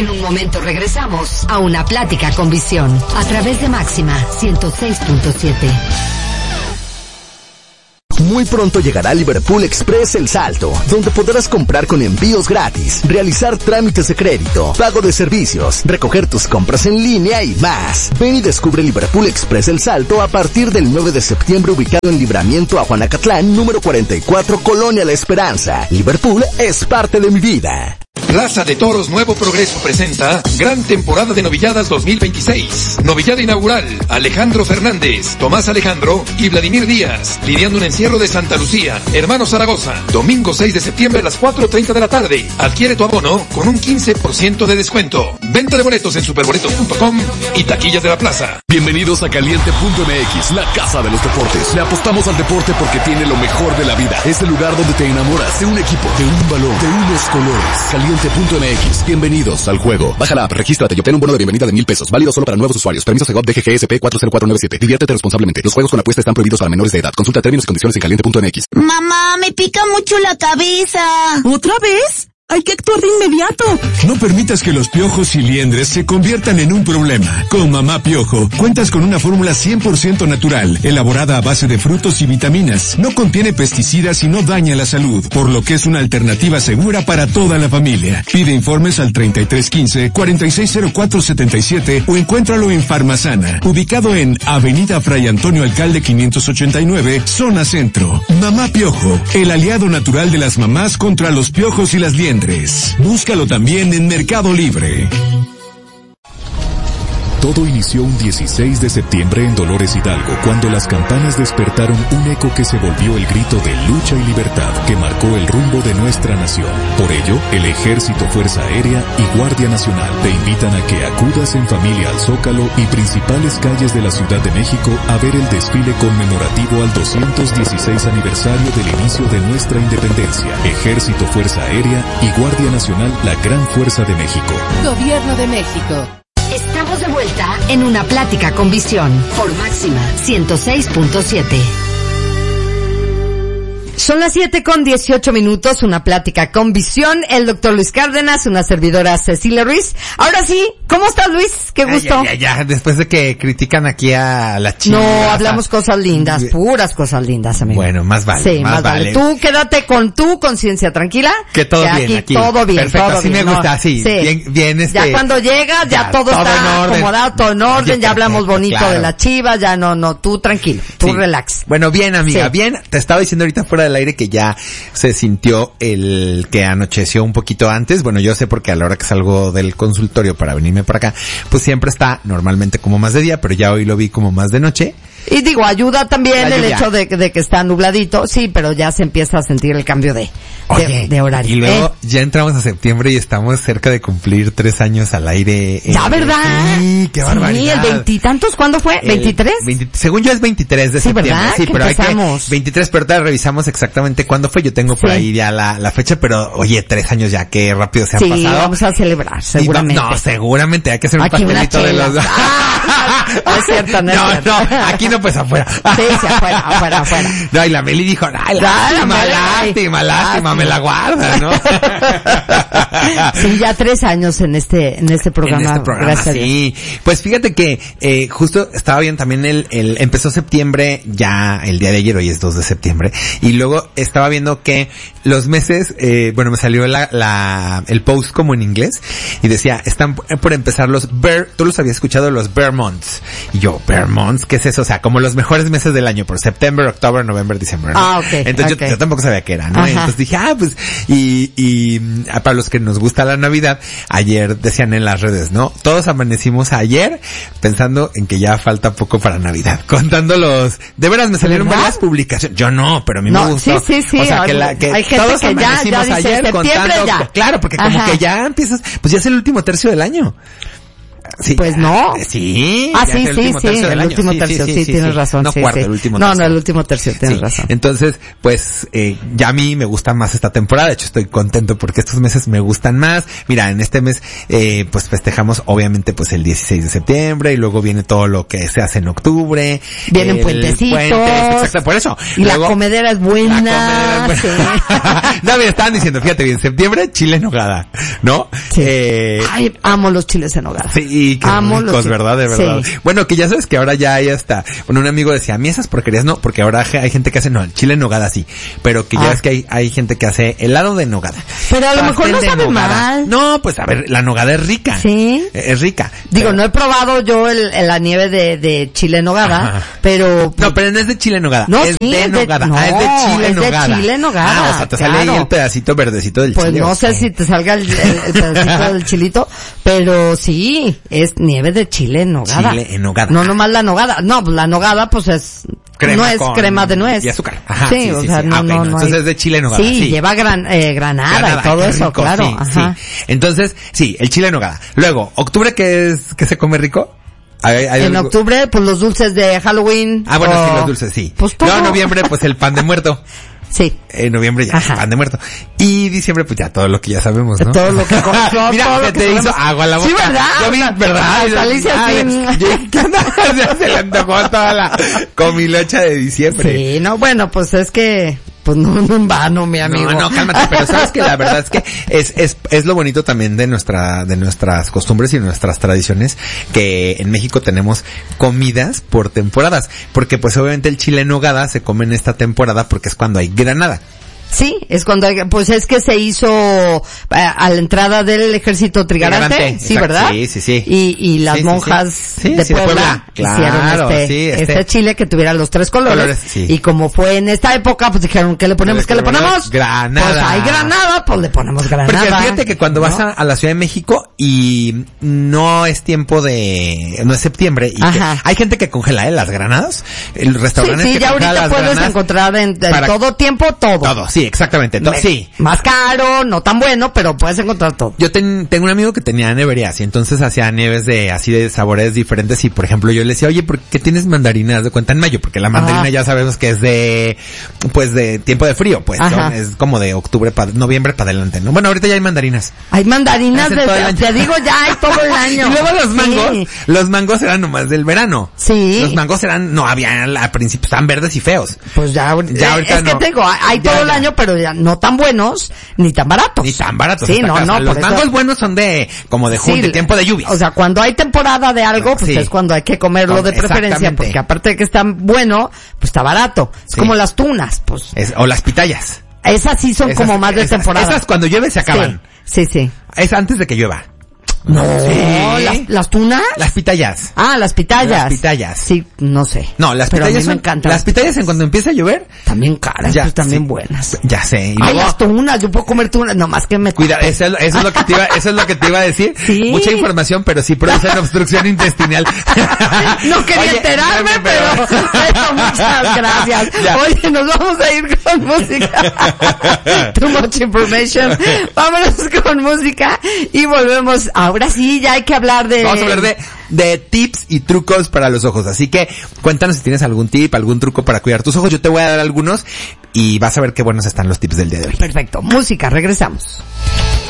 En un momento regresamos a Una Plática con Visión a través de Máxima 106.7. Muy pronto llegará Liverpool Express El Salto, donde podrás comprar con envíos gratis, realizar trámites de crédito, pago de servicios, recoger tus compras en línea y más. Ven y descubre Liverpool Express El Salto a partir del 9 de septiembre, ubicado en Libramiento a Juanacatlán, número 44, Colonia La Esperanza. Liverpool es parte de mi vida. Plaza de Toros Nuevo Progreso presenta Gran Temporada de Novilladas 2026. Novillada inaugural, Alejandro Fernández, Tomás Alejandro y Vladimir Díaz, lidiando un encierro de Santa Lucía, Hermano Zaragoza. Domingo 6 de septiembre a las 4:30 de la tarde. Adquiere tu abono con un 15% de descuento. Venta de boletos en superboletos.com y taquillas de la plaza. Bienvenidos a Caliente.mx, la casa de los deportes. Le apostamos al deporte porque tiene lo mejor de la vida. Es el lugar donde te enamoras de un equipo, de un balón, de unos colores. Caliente.mx. Bienvenidos al juego. Baja la app, regístrate y obtén un bono de bienvenida de $1,000. Válido solo para nuevos usuarios. Permiso Segov DGGSP 40497. Diviértete responsablemente. Los juegos con apuesta están prohibidos para menores de edad. Consulta términos y condiciones en Caliente.mx. Mamá, me pica mucho la cabeza. ¿Otra vez? Hay que actuar de inmediato. No permitas que los piojos y liendres se conviertan en un problema. Con Mamá Piojo, cuentas con una fórmula 100% natural, elaborada a base de frutos y vitaminas. No contiene pesticidas y no daña la salud, por lo que es una alternativa segura para toda la familia. Pide informes al 3315-460477 o encuéntralo en Farmasana, ubicado en Avenida Fray Antonio Alcalde 589, Zona Centro. Mamá Piojo, el aliado natural de las mamás contra los piojos y las liendres. Búscalo también en Mercado Libre. Todo inició un 16 de septiembre en Dolores Hidalgo, cuando las campanas despertaron un eco que se volvió el grito de lucha y libertad que marcó el rumbo de nuestra nación. Por ello, el Ejército, Fuerza Aérea y Guardia Nacional te invitan a que acudas en familia al Zócalo y principales calles de la Ciudad de México a ver el desfile conmemorativo al 216 aniversario del inicio de nuestra independencia. Ejército, Fuerza Aérea y Guardia Nacional, la gran fuerza de México. Gobierno de México. Estamos de vuelta en Una Plática con Visión por Máxima 106.7. Son las 7:18, Una Plática con Visión. El doctor Luis Cárdenas, una servidora Cecilia Ruiz. Ahora sí, ¿cómo estás, Luis? Qué gusto. Ya, después de que critican aquí a la chica. No, hablamos cosas lindas, puras cosas lindas, amigo. Bueno, más vale. Sí, más vale. Tú quédate con tu conciencia tranquila. Que todo bien aquí. Todo bien, perfecto, todo así bien. me gusta, sí. Bien, Ya cuando llegas, ya todo está acomodado, todo en orden, ya hablamos bonito de la Chivas, ya no, tú tranquilo, tú relax. Bueno, bien, amiga, bien. Te estaba diciendo ahorita fuera del aire que ya se sintió el que anocheció un poquito antes. Bueno, yo sé porque a la hora que salgo del consultorio para venirme para acá, pues siempre está normalmente como más de día, pero ya hoy lo vi como más de noche. Y digo, ayuda también el hecho de que está nubladito, sí, pero ya se empieza a sentir el cambio de horario. Y luego ya entramos a septiembre y estamos cerca de cumplir 3 años al aire. Ya, ¿verdad? Sí, qué barbaridad. Sí, el 20 y tantos, ¿cuándo fue? ¿23? Según yo es 23 de septiembre. ¿Verdad? Sí, pero empezamos. 23, pero ahorita revisamos exactamente cuándo fue. Yo tengo por ahí ya la fecha, pero oye, 3 años ya, qué rápido se han pasado. Sí, vamos a celebrar, seguramente. No, seguramente hay que hacer un aquí pastelito de los dos. No es cierto, no es cierto. No, aquí no, pues afuera. Sí, afuera. No, y la Meli dijo, lástima, me la guarda, ¿no? Sí, ya 3 años en este programa. Gracias a Dios. Sí. Pues fíjate que, justo estaba viendo también empezó septiembre ya el día de ayer, hoy es 2 de septiembre, y luego estaba viendo que los meses, me salió el post como en inglés, y decía, están por empezar tú los habías escuchado, los Bear Months. Y yo, Bear Months, ¿qué es eso? O sea, como los mejores meses del año, por septiembre, octubre, noviembre, diciembre, ¿no? Ah, okay. Entonces yo tampoco sabía qué era, ¿no? Entonces dije, pues, y para los que nos gusta la Navidad, ayer decían en las redes, ¿no? Todos amanecimos ayer pensando en que ya falta poco para Navidad, contando de veras me salieron varias publicaciones. Yo no, pero a mí me gustó. Sí. O sea, que hay gente todos que amanecimos ya dice, ayer contando, ya. claro, porque como que ya empiezas, pues ya es el último tercio del año. Sí. Pues no. Sí. Ah, ya sí, es el sí, último sí, tercio del el año. último tercio, sí, tienes razón. No sí, cuarto, sí. el último No, tercio. el último tercio, tienes razón. Entonces, pues, ya a mí me gusta más esta temporada. De hecho, estoy contento porque estos meses me gustan más. Mira, en este mes, pues festejamos obviamente pues el 16 de septiembre y luego viene todo lo que se hace en octubre. Vienen puentecitos. Exacto, por eso. Y luego, la comedera es buena. Sí. No, mira, estaban diciendo, fíjate bien, septiembre, chile en nogada, ¿no? Sí. Ay, amo los chiles en nogada. Sí, qué amo ricos, los ¿verdad? De verdad. Sí. Bueno, que ya sabes que ahora ya hay hasta, bueno, un amigo decía, a mí esas porquerías no, porque ahora hay gente que hace, no, el chile en nogada sí, pero que ya ves que hay gente que hace helado de nogada. Pero a lo mejor no Pastel de sabe nogada. mal. No, pues a ver, la nogada es rica. Sí. Es rica. Digo, Pero- no he probado yo la nieve de chile en nogada, Ajá. pero... No, pero no es de chile en nogada. No, es sí, de es de- nogada. no, Es de chile en es de nogada. chile en nogada, Ah, o sea, te sale ahí claro. el pedacito verdecito del Pues chile. no ¿o sé qué? si te salga el pedacito del chilito, pero sí, es nieve de chile en nogada. Chile en nogada. No nomás la nogada. No, pues la nogada pues es... Crema no es con- crema de nuez. y azúcar. Ajá, sí, sí, o sí, sea, sí. no, Ah, ok, no, no. no. Entonces hay- es de chile en nogada, sí. lleva granada y todo qué eso, rico, claro. sí, Ajá. sí. Entonces, sí, el chile en nogada. Luego, octubre, que se come rico. ¿Hay En algo? octubre, pues los dulces de Halloween. Ah, bueno, o- sí, los dulces, sí. Pues todo. Luego, noviembre, pues el pan de muerto. Sí. En noviembre ya, Ajá. pan de muerto. Y diciembre, pues ya todo lo que ya sabemos, ¿no? Todo lo que Mira, todo lo se que te hizo sabemos. agua a la boca. Sí, ¿verdad? Yo vi, ¿verdad? Alicia, Ay, sí. yo dije, ¿qué onda? Ya se le antojó toda la comilocha de diciembre. Sí, no, bueno, pues es que, pues no en vano, mi amigo. No, cálmate, pero sabes que la verdad es que es lo bonito también de nuestras costumbres y nuestras tradiciones, que en México tenemos comidas por temporadas, porque pues obviamente el chile en nogada se come en esta temporada porque es cuando hay granada. Sí, es cuando, pues es que se hizo a la entrada del ejército trigarante, Trigarante, sí, exacto, ¿verdad? sí. Y las Sí, sí, monjas sí. de Sí, Puebla hicieron claro, sí, este chile que tuviera los tres colores. Sí. Y como fue en esta época, pues dijeron, ¿qué le ponemos? ¿Qué le ponemos? Granada. Pues hay granada, pues le ponemos granada. Porque fíjate que cuando vas a la Ciudad de México y no es tiempo no es septiembre y que Ajá. hay gente que congela las granadas, el restaurante Sí, que ya congela ahorita las puedes granadas encontrar en para- todo tiempo todo. todo, sí, exactamente, sí. Más caro, no tan bueno, pero puedes encontrar todo. Yo tengo un amigo que tenía neverías y entonces hacía nieves así de sabores diferentes y por ejemplo yo le decía, oye, ¿por qué tienes mandarinas de cuenta en mayo? Porque la mandarina Ajá. ya sabemos que es de tiempo de frío, pues, Ajá. ¿no? Es como de noviembre para adelante, ¿no? Bueno, ahorita ya hay mandarinas. Hay mandarinas Hacen todo el año. te digo, ya hay todo el año. Y luego Sí. los mangos eran nomás del verano. Sí. Los mangos no habían, al principio estaban verdes y feos. Pues ya ahorita ahorita es no. que tengo, hay Ya, todo el ya. año, pero ya no tan buenos, ni tan baratos. Ni tan baratos. Sí, esta no, casa. no, Los por eso- mangos buenos son como de Sí, tiempo de lluvias. O sea, cuando hay temporada de algo, pues Sí. es cuando hay que comerlo de preferencia, Exactamente. porque aparte de que está bueno, pues está barato. Es Sí. como las tunas, pues. O las pitayas. Esas sí son como más de temporada. Esas cuando llueve se acaban. Sí, sí. Es antes de que llueva. No, Sí. las tunas. Las pitayas. Ah, las pitayas. Las pitayas. Sí, no sé. No, las Pero a mí pitayas me son, encantan. las pitayas en cuando empieza a llover, También caras, ya, pues también sí. buenas. Ya sé. Y Ay, luego, las tunas, yo puedo comer tunas, nomás que me... cuida, eso es lo que te iba a decir. Sí. Mucha información, pero sí producen obstrucción intestinal. No quería Oye, enterarme, pero muchas gracias. Ya. Oye, nos vamos a ir con música. Too much information. Vámonos con música y volvemos. Ahora sí, ya hay que hablar de... Vamos a hablar de tips y trucos para los ojos. Así que cuéntanos si tienes algún tip, algún truco para cuidar tus ojos. Yo te voy a dar algunos y vas a ver qué buenos están los tips del día de hoy. Perfecto. Música, regresamos.